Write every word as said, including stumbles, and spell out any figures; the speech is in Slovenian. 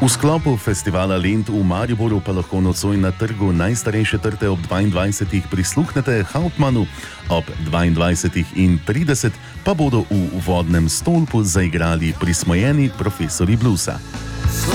V sklopu festivala Lent v Mariboru pa lahko nocoj na trgu najstarejše trte ob dvaindvajsetih prisluhnete Hauptmannu, ob dvaindvajsetih in trideset pa bodo v vodnem stolpu zaigrali prismojeni profesorji bluesa.